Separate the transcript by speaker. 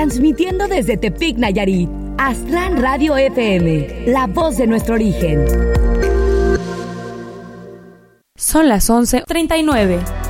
Speaker 1: transmitiendo desde Tepic, Nayarit. Aztlán Radio FM, la voz de nuestro origen.
Speaker 2: Son las 11:39.